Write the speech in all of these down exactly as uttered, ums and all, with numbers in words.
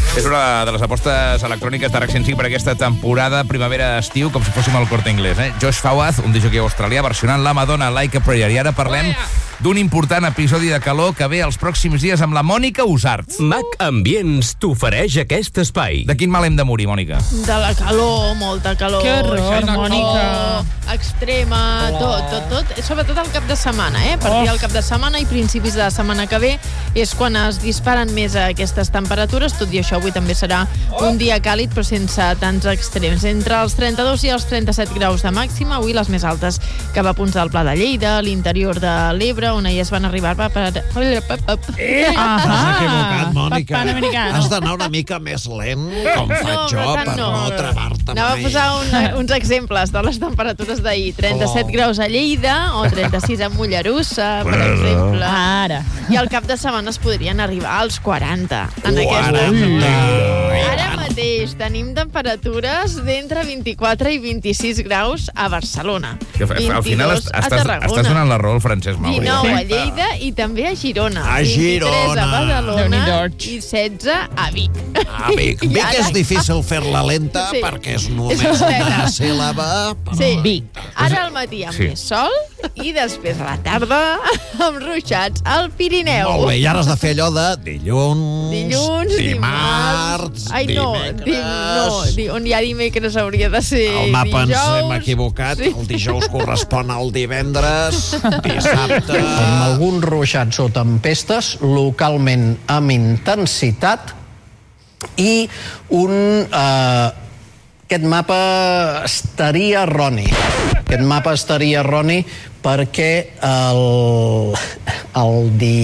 És una de les apostes electròniques de RAC cent cinc per aquesta temporada primavera-estiu, com si fóssim al Corte Inglés. Eh? Josh Fawaz, un disjockey australià, versionant la Madonna Like a Prayer. I ara parlem d'un important episodi de calor que ve els pròxims dies amb la Mònica Usart. Mac Ambients t'ofereix aquest espai. De quin mal hem de morir, Mònica? De la calor, molta calor. Que horror, Mònica. Extrema, tot, tot, tot. Sobretot al cap de setmana, eh? A partir del cap de setmana i principis de la setmana que ve és quan es disparen més aquestes temperatures. Tot i això, avui també serà un dia càlid, però sense tants extrems. Entre els trenta-dos i els trenta-set graus de màxima, avui les més altes cap a punts del Pla de Lleida, l'interior de l'Ebre, on ahir es van arribar per... Eh, t'has equivocat, Mònica. Has d'anar una mica més lent, com faig jo, per no travar-te mai. Anava a posar un, uns exemples de les temperatures d'ahir. trenta-set graus a Lleida o trenta-sis a Mollerussa, per exemple. Ara. I al cap de setmana es podrien arribar als quaranta. En aquesta Ara mateix tenim temperatures d'entre vint-i-quatre i vint-i-sis graus a Barcelona. Al final estàs, estàs donant la raó al Francesc Mauri. dinou a Lleida i també a Girona. A Girona. vint-i-tres a Badalona i setze a Vic. A Vic. Vic ara... és difícil fer-la lenta sí. perquè és només és una síl·laba. Però... Sí. Vic. Ara al matí amb sí. més sol i després a la tarda amb ruixats al Pirineu. Molt bé, i ara has de fer allò de dilluns, dilluns dimarts, Ai, no, dimecres... Dim, no, di, on hi ha dimecres hauria de ser el mapa dijous. Ens hem equivocat, sí. El dijous correspon al divendres, dissabte... Amb alguns ruixats o tempestes, localment amb intensitat, i un... Eh, aquest mapa estaria erroni. Aquest mapa estaria erroni perquè el, el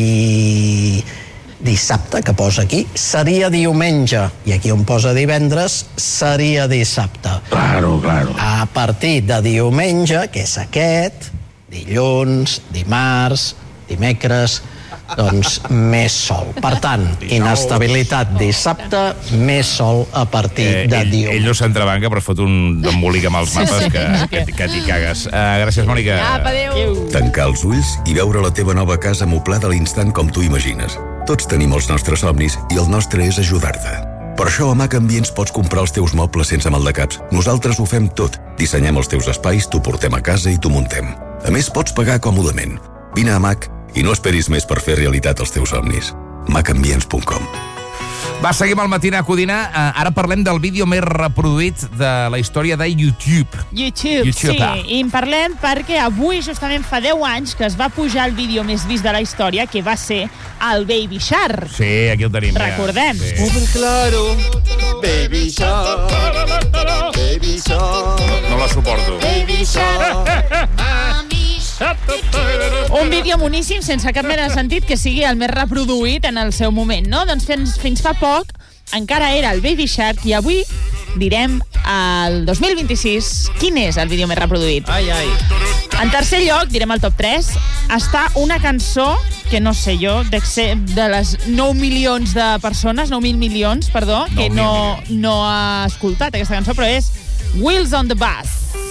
di, dissabte, que posa aquí, seria diumenge, i aquí on posa divendres, seria dissabte. Claro, claro. A partir de diumenge, que és aquest, dilluns, dimarts, dimecres, doncs més sol. Per tant, inestabilitat dissabte, més sol a partir eh, de ell, diumenge. Ell no s'entrebanca, però es fot un embolic amb els mapes que, que, que t'hi cagues. Uh, gràcies, Mònica. Apa, adéu. Tancar els ulls i veure la teva nova casa moblada a l'instant com tu imagines. Tots tenim els nostres somnis i el nostre és ajudar-te. Per això a Mac Ambients pots comprar els teus mobles sense maldecaps. Nosaltres ho fem tot. Dissenyem els teus espais, t'ho portem a casa i t'ho muntem. A més, pots pagar còmodament. Vine a Mac i no esperis més per fer realitat els teus somnis. mac ambients punt com. Va, seguim al Matina Codina. Uh, ara parlem del vídeo més reproduït de la història de YouTube. YouTube, YouTube sí. Ah. I en parlem perquè avui, justament fa deu anys, que es va pujar el vídeo més vist de la història, que va ser el Baby Shark. Sí, aquí el tenim. Recordem. Ja. Sí. Super claro. Baby Shark. Baby Shark. No, no la suporto. Baby Shark. Un vídeo moníssim, sense cap mena de sentit que sigui el més reproduït en el seu moment, no? Doncs fins, fins fa poc encara era el Baby Shark i avui direm el dos mil vint-i-sis quin és el vídeo més reproduït. Ai, ai. En tercer lloc, direm el top tres, està una cançó que no sé jo, de les nou milions de persones, nou mil milions, perdó, que no, no ha escoltat aquesta cançó, però és Wheels on the Bus.